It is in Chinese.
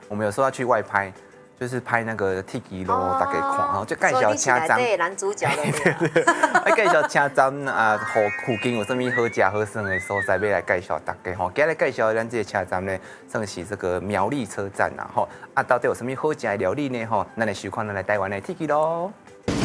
我们有时候要去外拍，就是拍那个 Tiki 咯，大家看，然后就介绍车站， 对，男主角的介绍车站啊，附近有什么好吃好耍的所在，要来介绍大家吼。今日介绍咱这个车站呢，算是这个苗栗车站呐吼。啊，到底有什么好吃的料理呢吼？咱来收看咱来台湾的 Tiki 咯。